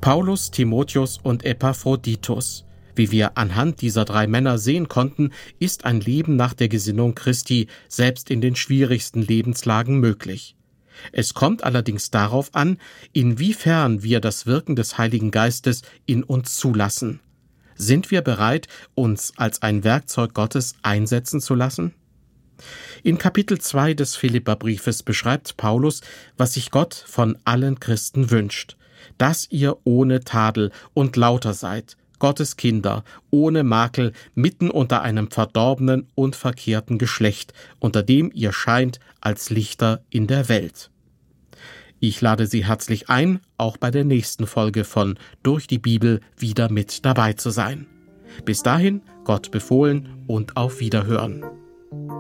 Paulus, Timotheus und Epaphroditus. Wie wir anhand dieser 3 Männer sehen konnten, ist ein Leben nach der Gesinnung Christi selbst in den schwierigsten Lebenslagen möglich. Es kommt allerdings darauf an, inwiefern wir das Wirken des Heiligen Geistes in uns zulassen. Sind wir bereit, uns als ein Werkzeug Gottes einsetzen zu lassen? In Kapitel 2 des Philipperbriefes beschreibt Paulus, was sich Gott von allen Christen wünscht: dass ihr ohne Tadel und lauter seid, Gottes Kinder, ohne Makel, mitten unter einem verdorbenen und verkehrten Geschlecht, unter dem ihr scheint als Lichter in der Welt. Ich lade Sie herzlich ein, auch bei der nächsten Folge von Durch die Bibel wieder mit dabei zu sein. Bis dahin, Gott befohlen und auf Wiederhören.